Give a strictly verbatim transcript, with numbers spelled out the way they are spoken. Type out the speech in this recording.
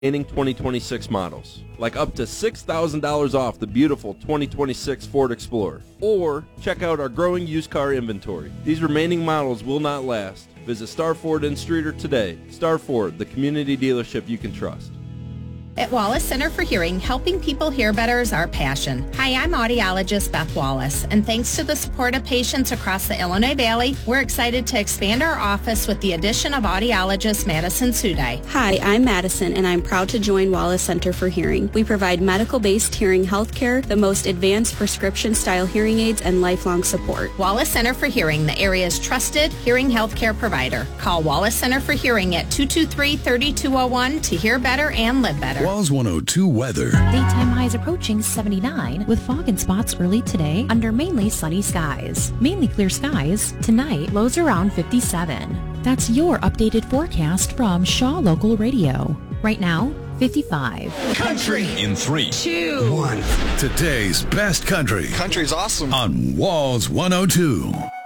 remaining twenty twenty-six models, like up to six thousand dollars off the beautiful twenty twenty-six Ford Explorer. Or check out our growing used car inventory. These remaining models will not last. Visit Star Ford in Streator today. Star Ford, the community dealership you can trust. At Wallace Center for Hearing, helping people hear better is our passion. Hi, I'm audiologist Beth Wallace, and thanks to the support of patients across the Illinois Valley, we're excited to expand our office with the addition of audiologist Madison Sudai. Hi, I'm Madison, and I'm proud to join Wallace Center for Hearing. We provide medical-based hearing health care, the most advanced prescription-style hearing aids, and lifelong support. Wallace Center for Hearing, the area's trusted hearing health care provider. Call Wallace Center for Hearing at two two three, three two zero one to hear better and live better. Walls one oh two weather. Daytime highs approaching seventy-nine with fog and spots early today under mainly sunny skies. Mainly clear skies. Tonight, lows around fifty-seven. That's your updated forecast from Shaw Local Radio. Right now, fifty-five. Country in three, two, one. Today's best country. Country's awesome. On Walls one oh two.